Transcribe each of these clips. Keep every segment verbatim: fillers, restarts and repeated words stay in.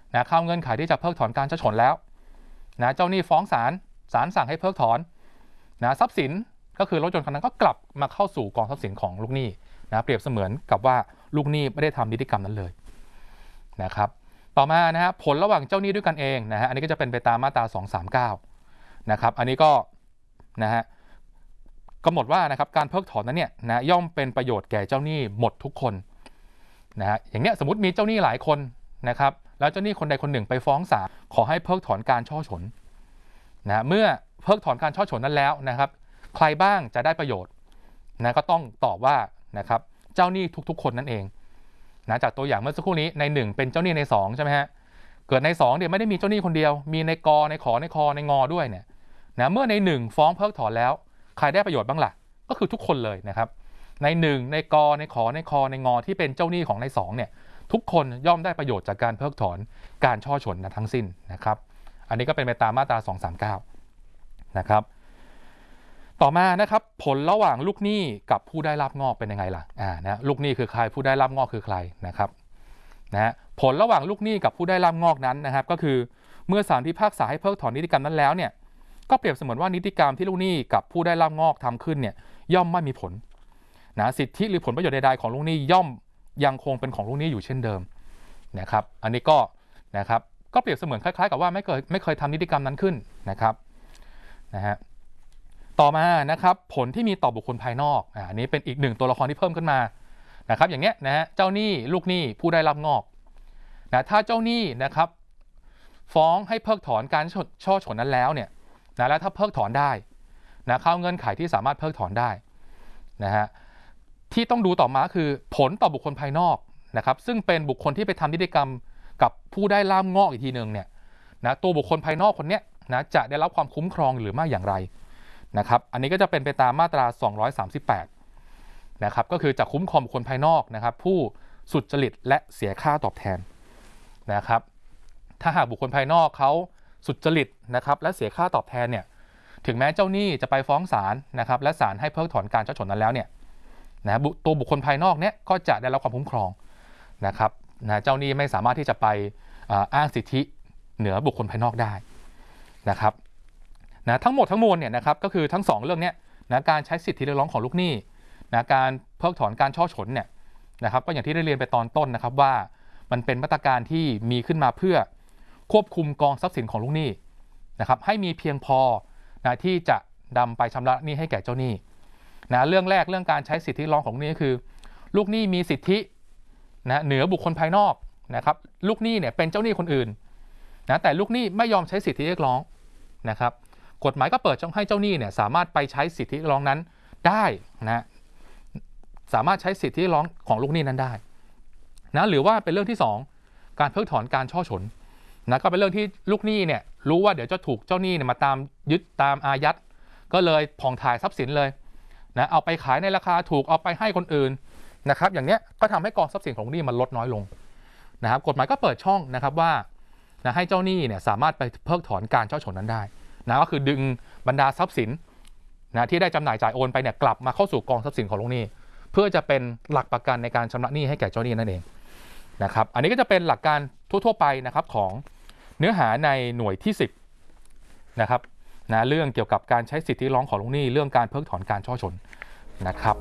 นะเข้าเงื่อนไขที่จะเพิกถอนการเช่าชนแล้วนะเจ้าหนี้ฟ้องศาลศาลสั่งให้เพิกถอนนะทรัพย์สินก็คือรถยนต์คันนั้นก็กลับมาเข้าสู่กองทรัพย์สินของลูกหนี้นะเปรียบเสมือนกับว่าลูกหนี้ไม่ได้ทำนิติกรรมนั้นเลยนะครับต่อมานะฮะผลระหว่างเจ้าหนี้ด้วยกันเองนะฮะอันนี้ก็จะเป็นไปตามมาตราสองสามเก้านะครับอันนี้ก็นะฮะกำหนดว่านะครับการเพิกถอนนั้นเนี่ยนะย่อมเป็นประโยชน์แก่เจ้าหนี้หมดทุกคนนะฮะอย่างเนี้ยสมมติมีเจ้าหนี้หลายคนนะครับแล้วเจ้าหนี้คนใดคนหนึ่งไปฟ้องศาลขอให้เพิกถอนการช่อฉนนะเมื่อเพิกถอนการช่อฉนนั้นแล้วนะครับใครบ้างจะได้ประโยชน์นะก็ต้องตอบว่านะครับเจ้าหนี้ทุกๆคนนั่นเองนะจากตัวอย่างเมื่อสักครู่นี้ในหนึ่งเป็นเจ้าหนี้ในสองใช่ไหมฮะเกิดในสองเนี่ยไม่ได้มีเจ้าหนี้คนเดียวมีในกในขอในคอในงอด้วยเนี่ยนะเมื่อในหนึ่งฟ้องเพิกถอนแล้วใครได้ประโยชน์บ้างล่ะก็คือทุกคนเลยนะครับในหนึ่งในกในขอในคอในงอที่เป็นเจ้าหนี้ของในสองเนี่ยทุกคนย่อมได้ประโยชน์จากการเพิกถอนการช่อฉนนะทั้งสิ้นนะครับอันนี้ก็เป็นไปตามมาตราสองสามเก้านะครับต่อมานะครับผลระหว่างลูกหนี้กับผู้ได้รับงอกเป็นยังไงล่ะอ่านะลูกหนี้คือใครผู้ได้รับงอกคือใครนะครับนะฮะผลระหว่างลูกหนี้กับผู้ได้รับงอกนั้นนะครับก็คือเมื่อศาลพิพากษาให้เพิกถอนนิติกรรมนั้นแล้วเนี่ยก็เปรียบเสมือนว่านิติกรรมที่ลูกหนี้กับผู้ได้รับงอกทำขึ้นเนี่ยย่อมไม่มีผลนะสิทธิหรือผลประโยชน์ใดๆของลูกหนี้ย่อมยังคงเป็นของลูกหนี้อยู่เช่นเดิมนะครับอันนี้ก็นะครับก็เปรียบเสมือนคล้ายๆกับว่าไม่เคยไม่เคยทำนิติกรรมนั้นขึ้นนะครับนะฮะต่อมานะครับผลที่มีต่อบุคคลภายนอกอ่าอันนี้เป็นอีกหนึ่งตัวละครที่เพิ่มขึ้นมานะครับอย่างเงี้ยนะฮะเจ้าหนี้ลูกหนี้ผู้ได้รับงอกนะถ้าเจ้าหนี้นะครับฟ้องให้เพิกถอนการช่อฉนนั้นแล้วเนี่ยนะแล้วถ้าเพิกถอนได้นะเข้าเงื่อนไขที่สามารถเพิกถอนได้นะฮะที่ต้องดูต่อมาคือผลต่อบุคคลภายนอกนะครับซึ่งเป็นบุคคลที่ไปทำนิติกรรมกับผู้ได้รับงอกอีกทีนึงเนี่ยนะตัวบุคคลภายนอกคนนี้นะจะได้รับความคุ้มครองหรือไม่อย่างไรนะครับอันนี้ก็จะเป็นไปตามมาตราสองร้อยสามสิบแปดนะครับก็คือจะคุ้มครองบุคคลภายนอกนะครับผู้สุจริตและเสียค่าตอบแทนนะครับถ้าหากบุคคลภายนอกเขาสุจริตนะครับและเสียค่าตอบแทนเนี่ยถึงแม้เจ้าหนี้จะไปฟ้องศาลนะครับและศาลให้เพิกถอนการช่อฉนนั้นแล้วเนี่ยนะตัวบุคคลภายนอกเนี่ยก็จะได้รับความคุ้มครองนะครับนะเจ้าหนี้ไม่สามารถที่จะไปอ้างสิทธิเหนือบุคคลภายนอกได้นะครับนะทั้งหมดทั้งมวลเนี่ยนะครับก็คือทั้งสองเรื่องนี้นะการใช้สิทธิเรียกร้องของลูกหนี้นะการเพิกถอนการช่อฉนเนี่ยนะครับก็อย่างที่ได้เรียนไปตอนต้นนะครับว่ามันเป็นมาตรการที่มีขึ้นมาเพื่อควบคุมกองทรัพย์สินของลูกหนี้นะครับให้มีเพียงพอนะที่จะนำไปชำระหนี้ให้แก่เจ้าหนี้นะเรื่องแรกเรื่องการใช้สิทธิเรียกร้องของลูกหนี้ก็คือลูกหนี้มีสิทธินะเหนือบุคคลภายนอกนะครับลูกหนี้เนี่ยเป็นเจ้าหนี้คนอื่นนะแต่ลูกหนี้ไม่ยอมใช้สิทธิเรียกร้องนะครับกฎหมายก็เปิดช่องให้เจ้าหนี้เนี่ยสามารถไปใช้สิทธิเรียกร้องนั้นได้นะสามารถใช้สิทธิเรียกร้องของลูกหนี้นั้นได้นะหรือว่าเป็นเรื่องที่สองการเพิกถอนการช่อฉนนะก็เป็นเรื่องที่ลูกหนี้เนี่ยรู้ว่าเดี๋ยวจะถูกเจ้าหนี้เนี่ยมาตามยึดตามอายัดก็เลยผ่องถ่ายทรัพย์สินเลยนะเอาไปขายในราคาถูกเอาไปให้คนอื่นนะครับอย่างเนี้ยก็ทำให้กองทรัพย์สินของลูกหนี้มันลดน้อยลงนะครับกฎหมายก็เปิดช่องนะครับว่านะให้เจ้าหนี้เนี่ยสามารถไปเพิกถอนการช่อฉนนั้นได้นะก็คือดึงบรรดาทรัพย์สินนะที่ได้จำหน่ายจ่ายโอนไปเนี่ยกลับมาเข้าสู่กองทรัพย์สินของลูกหนี้เพื่อจะเป็นหลักประกันในการชำระหนี้ให้แก่เจ้าหนี้นั่นเองนะครับอันนี้ก็จะเป็นหลักการทั่วๆไปนะครับของเนื้อหาในหน่วยที่สิบนะครับนะเรื่องเกี่ยวกับการใช้สิทธิร้องของลูกหนี้เรื่องการเพิกถอนการช่อฉนนะครับ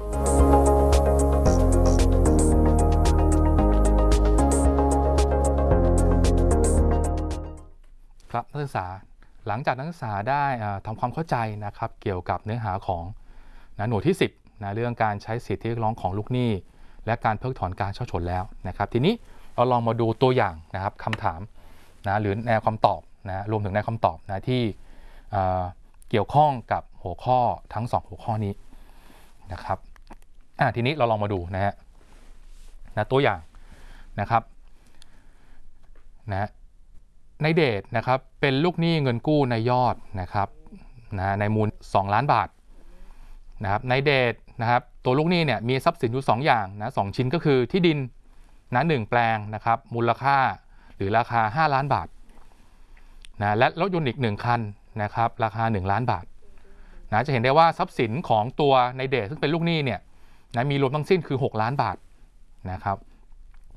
ครับนักศึกษาหลังจากนักศึกษาได้ทำความเข้าใจนะครับเกี่ยวกับเนื้อหาของนะหน่วยที่สิบนะเรื่องการใช้สิทธิเรียกร้องของลูกหนี้และการเพิกถอนการช่อฉนแล้วนะครับทีนี้เราลองมาดูตัวอย่างนะครับคำถามนะหรือแนวคำตอบนะรวมถึงแนวคำตอบนะที่เกี่ยวข้องกับหัวข้อทั้งสองหัวข้อนี้นะครับทีนี้เราลองมาดูนะฮะนะตัวอย่างนะครับนะในเดชนะครับเป็นลูกหนี้เงินกู้ในยอดนะครับนะในมูลสองล้านบาทนะครับในเดชนะครับตัวลูกหนี้เนี่ยมีทรัพย์สินอยู่สองอย่างนะสองชิ้นก็คือที่ดินนะหนึ่งแปลงนะครับมูลค่าหรือราคาห้าล้านบาทนะและรถยนต์อีกหนึ่งคันนะครับราคาหนึ่งล้านบาทนะจะเห็นได้ว่าทรัพย์สินของตัวในเดชซึ่งเป็นลูกหนี้เนี่ยนะมีรวมทั้งสิ้นคือหกล้านบาทนะครับ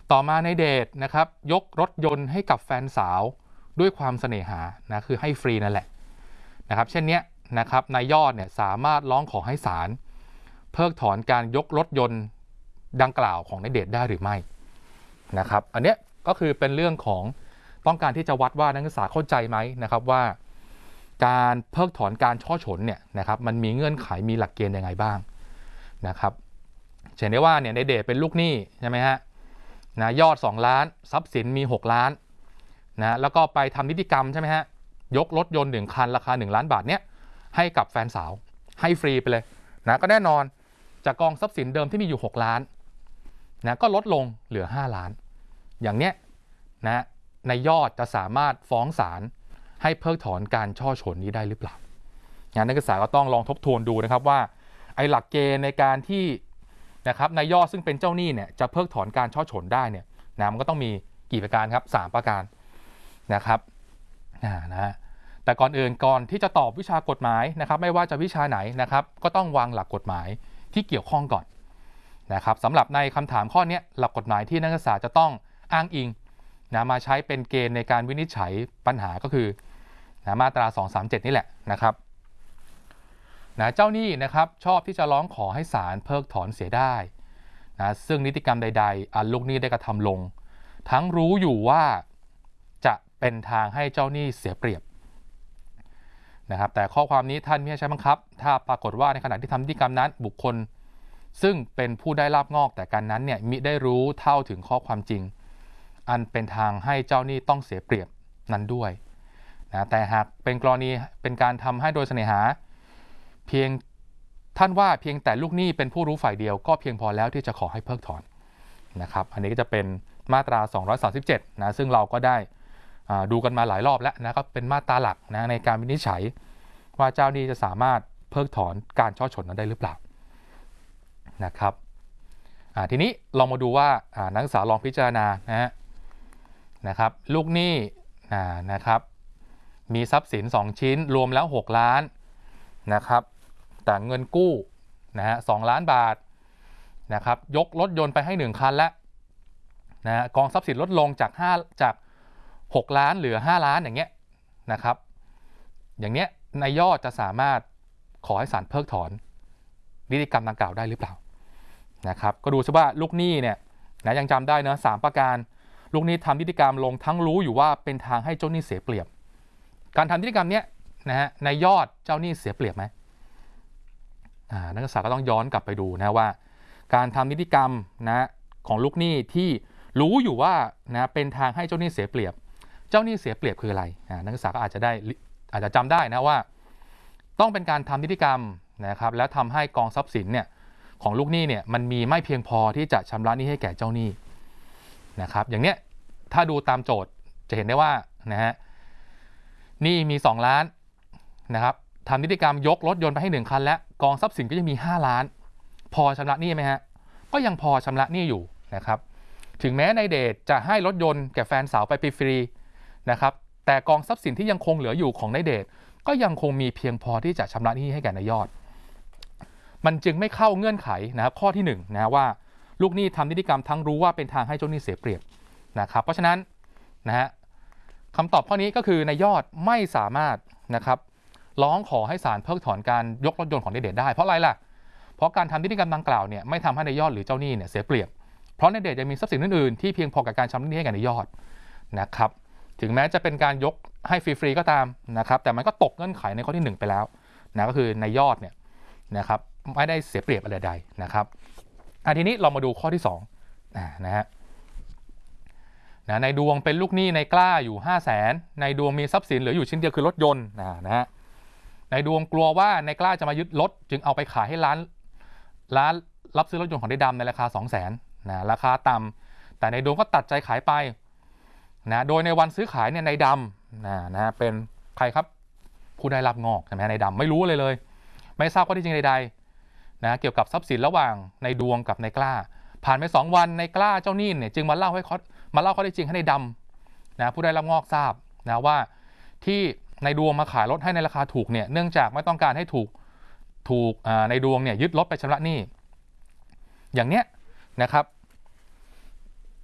ต่อมาในเดชนะครับยกรถยนต์ให้กับแฟนสาวด้วยความเสน่หานะคือให้ฟรีนั่นแหละนะครับเช่นนี้นะครับนายยอดเนี่ยสามารถร้องขอให้ศาลเพิกถอนการยกรถยนต์ดังกล่าวของนายเดชได้หรือไม่นะครับอันเนี้ยก็คือเป็นเรื่องของต้องการที่จะวัดว่านักศึกษาเข้าใจไหมนะครับว่าการเพิกถอนการช่อฉนเนี่ยนะครับมันมีเงื่อนไขมีหลักเกณฑ์ยังไงบ้างนะครับเช่นได้ว่าเนี่ยในเดชเป็นลูกหนี้ใช่ไหมฮะนะยอดสองล้านทรัพย์สินมีหกล้านนะแล้วก็ไปทำนิติกรรมใช่ไหมฮะยกรถยนต์หนึ่งคันราคาหนึ่งล้านบาทเนี้ยให้กับแฟนสาวให้ฟรีไปเลยนะก็แน่นอนจากกองทรัพย์สินเดิมที่มีอยู่หกล้านนะก็ลดลงเหลือห้าล้านอย่างเนี้ยนะในยอดจะสามารถฟ้องศาลให้เพิกถอนการช่อฉนนี้ได้หรือเปล่างานนักศึกษาก็ต้องลองทบทวนดูนะครับว่าไอ้หลักเกณฑ์ในการที่นะครับนายยอดซึ่งเป็นเจ้าหนี้เนี่ยจะเพิกถอนการช่อฉนได้เนี่ยนะมันก็ต้องมีกี่ประการครับสามประการนะครับนะแต่ก่อนอื่นก่อนที่จะตอบวิชากฎหมายนะครับไม่ว่าจะวิชาไหนนะครับก็ต้องวางหลักกฎหมายที่เกี่ยวข้องก่อนนะครับสำหรับในคำถามข้อนี้หลักกฎหมายที่นักศึกษาจะต้องอ้างอิงนะมาใช้เป็นเกณฑ์ในการวินิจฉัยปัญหาก็คือนะมาตราสองสามเจ็ดนี่แหละนะครับนะเจ้าหนี้นะครับชอบที่จะร้องขอให้ศาลเพิกถอนเสียได้นะซึ่งนิติกรรมใดๆอันลูกหนี้ได้กระทำลงทั้งรู้อยู่ว่าจะเป็นทางให้เจ้าหนี้เสียเปรียบนะครับแต่ข้อความนี้ท่านไม่ใช้บังคับถ้าปรากฏว่าในขณะที่ทำนิติกรรมนั้นบุคคลซึ่งเป็นผู้ได้ลาภงอกแต่การนั้นเนี่ยมิได้รู้เท่าถึงข้อความจริงอันเป็นทางให้เจ้าหนี้ต้องเสียเปรียบนั้นด้วยนะแต่หากเป็นกรณีเป็นการทำให้โดยเสน่หาเพียงท่านว่าเพียงแต่ลูกหนี้เป็นผู้รู้ฝ่ายเดียวก็เพียงพอแล้วที่จะขอให้เพิกถอนนะครับอันนี้ก็จะเป็นมาตราสองร้อยสามสิบเจ็ดนะซึ่งเราก็ได้ดูกันมาหลายรอบแล้วนะก็เป็นมาตราหลักนะในการวินิจฉัยว่าเจ้าหนี้จะสามารถเพิกถอนการช่อฉนนั้นได้หรือเปล่านะครับทีนี้ลองมาดูว่านักศึกษาลองพิจารณานะฮะนะครับลูกหนี้นะครับมีทรัพย์สินสองชิ้นรวมแล้วหกล้านนะครับแต่เงินกู้นะฮะสองล้านบาทนะครับยกรถยนต์ไปให้หนึ่งคันแล้วนะกองทรัพย์สินลดลงจากห้าจากหกล้านเหลือห้าล้านอย่างเงี้ยนะครับอย่างเนี้ยนายยอดจะสามารถขอให้ศาลเพิกถอนนิติกรรมดังกล่าวได้หรือเปล่านะครับก็ดูซิว่าลูกหนี้เนี่ยนะยังจำได้นะสามประการลูกหนี้ทำนิติกรรมลงทั้งรู้อยู่ว่าเป็นทางให้เจ้าหนี้เสียเปรียบการทำนิติกรรมเนี้ยนะฮะนายยอดเจ้าหนี้เสียเปรียบไหมนักศึกษาก็ต้องย้อนกลับไปดูนะว่าการทำนิติกรรมนะของลูกหนี้ที่รู้อยู่ว่านะเป็นทางให้เจ้าหนี้เสียเปรียบเจ้าหนี้เสียเปรียบคืออะไรนักศึกษาก็อาจจะได้อาจจะจำได้นะว่าต้องเป็นการทำนิติกรรมนะครับแล้วทำให้กองทรัพย์สินเนี่ยของลูกหนี้เนี่ยมันมีไม่เพียงพอที่จะชำระหนี้ให้แก่เจ้าหนี้นะครับอย่างเนี้ยถ้าดูตามโจทย์จะเห็นได้ว่านะฮะหนี้มีสองล้านนะครับทำนิติกรรมยกรถยนต์ไปให้หนึ่งคันและกองทรัพย์สินก็ยังมีห้าล้านพอชำระหนี้ไหมฮะก็ยังพอชำระหนี้อยู่นะครับถึงแม้ในเดชจะให้รถยนต์แก่แฟนสาวไปฟรีๆนะครับแต่กองทรัพย์สินที่ยังคงเหลืออยู่ของในเดชก็ยังคงมีเพียงพอที่จะชำระหนี้ให้แก่นายยอดมันจึงไม่เข้าเงื่อนไขนะครับข้อที่หนึ่งนะว่าลูกหนี้ทำนิติกรรมทั้งรู้ว่าเป็นทางให้เจ้าหนี้เสียเปรียบนะครับเพราะฉะนั้นนะฮะคำตอบข้อนี้ก็คือนายยอดไม่สามารถนะครับร้องขอให้ศาลเพิกถอนการยกรถยนต์ของนายเดชได้เพราะอะไรล่ะเพราะการทำนิติกรรมดังกล่าวเนี่ยไม่ทำให้นายยอดหรือเจ้าหนี้เนี่ยเสียเปรียบเพราะนายเดชยังมีทรัพย์สินอื่นๆที่เพียงพอกับการชำระหนี้ให้แก่นายยอดนะครับถึงแม้จะเป็นการยกให้ฟรีๆก็ตามนะครับแต่มันก็ตกเงื่อนไขในข้อที่หนึ่งไปแล้วนะก็คือนายยอดเนี่ยนะครับไม่ได้เสียเปรียบอะไรใดนะครับอันทีนี้เรามาดูข้อที่สองนะฮะนะในดวงเป็นลูกหนี้ในกล้าอยู่ห้าแสนในดวงมีทรัพย์สินเหลืออยู่ชิ้นเดียวคือรถยนต์นะนะฮะในดวงกลัวว่าในกล้าจะมายึดรถจึงเอาไปขายให้ร้านร้านรับซื้อรถยนต์ของนายดำในราคาสองแสนนะราคาต่ำแต่ในดวงก็ตัดใจขายไปนะโดยในวันซื้อขายเนี่ยนายดำนะนะเป็นใครครับผู้ได้รับงอกใช่ไหมนายดำไม่รู้เลยเลยไม่ทราบข้อที่จริงใดๆนะเกี่ยวกับทรัพย์สินระหว่างในดวงกับนายกล้าผ่านไปสองวันนายกล้าเจ้าหนี้เนี่ยจึงมาเล่าให้เขามาเล่าข้อที่จริงให้นายดำนะผู้ได้รับงอกทราบนะว่าที่ในดวงมาขายรถให้ในราคาถูกเนี่ยเนื่องจากไม่ต้องการให้ถูกถูกในดวงเนี่ยยึดรถไปชำระหนี้อย่างเนี้ยนะครับ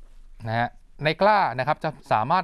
นะฮะในกล้านะครับจะสามารถ